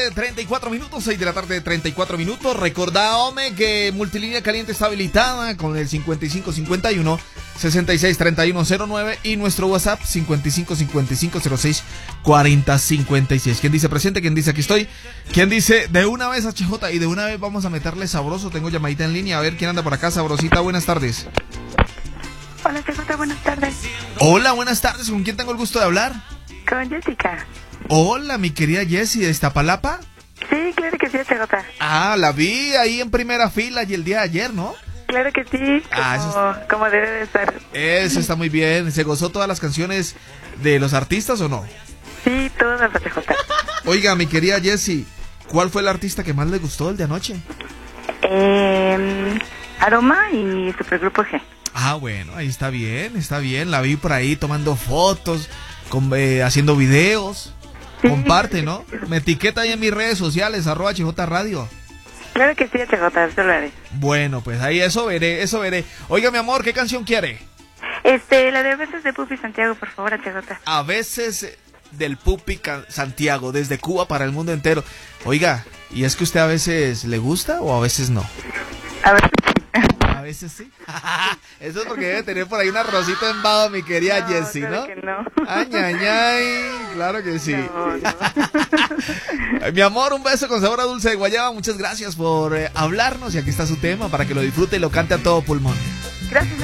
tarde, 34 minutos. 6 de la tarde, 34 minutos. Recordá, hombre, que Multilínea Caliente está habilitada con el 5551-663109 y nuestro WhatsApp 5555064056. ¿Quién dice presente? ¿Quién dice aquí estoy? ¿Quién dice de una vez HJ y de una vez vamos a meterle sabroso? Tengo llamadita en línea. A ver quién anda por acá. Sabrosita, buenas tardes. Hola, HJ, buenas tardes. Hola, buenas tardes. ¿Con quién tengo el gusto de hablar? Con Jessica. Hola, mi querida Jessie, ¿de Iztapalapa? Sí, claro que sí, HJ. Ah, la vi ahí en primera fila y el día de ayer, ¿no? Claro que sí, como debe de estar. Eso está muy bien. ¿Se gozó todas las canciones de los artistas o no? Sí, todas las HJ. Oiga, mi querida Jessie, ¿cuál fue el artista que más le gustó el de anoche? Aroma y Supergrupo G. Ah, bueno, ahí está bien, está bien. La vi por ahí tomando fotos, haciendo videos. Sí. Comparte, ¿no? Me etiqueta ahí en mis redes sociales, @HJ Radio. Claro que sí, HJ, eso lo haré. Bueno, pues ahí eso veré. Oiga, mi amor, ¿qué canción quiere? La de A veces de Pupi Santiago, por favor, HJ. A veces del Pupi Santiago, desde Cuba para el mundo entero. Oiga, ¿y es que usted a veces le gusta o a veces no? A veces sí. A veces sí. Eso es porque debe tener por ahí un arrocito en vago, mi querida Jessie, ¿no? Claro que no. Ay, claro que sí. No. Mi amor, un beso con sabor a dulce de guayaba. Muchas gracias por hablarnos y aquí está su tema para que lo disfrute y lo cante a todo pulmón. Gracias.